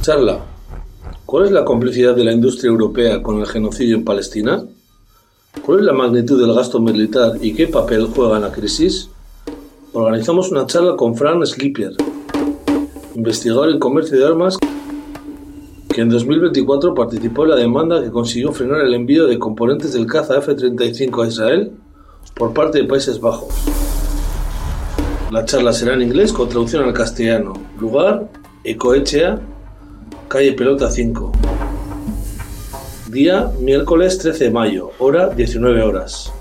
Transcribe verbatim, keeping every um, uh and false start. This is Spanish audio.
Charla: ¿cuál es la complicidad de la industria europea con el genocidio en Palestina? ¿Cuál es la magnitud del gasto militar y qué papel juega en la crisis? Organizamos una charla con Frank Slipper, investigador en comercio de armas, que en dos mil veinticuatro participó en la demanda que consiguió frenar el envío de componentes del caza F treinta y cinco a Israel por parte de Países Bajos. La charla será en inglés con traducción al castellano. Lugar: Ecoetxea, calle Pelota cinco. Día: miércoles trece de mayo, hora diecinueve horas.